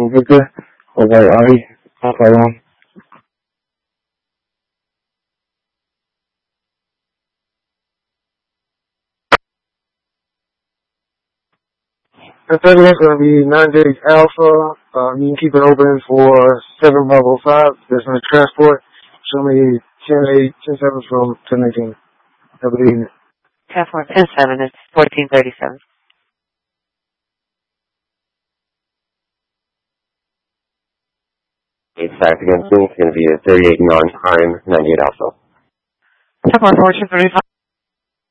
Victor, Hawaii Ari, Alpha 1. The third one's going to be 9 days Alpha. You can keep it open for 7 Bravo 5. There's no transport. Show me 10-8, 10-7 from 10-19. Have a good evening. 10-4, 10-7, it's 1437. It's back again soon. It's going to be a 38 non-time, 98 Alpha. 10-4, 1435.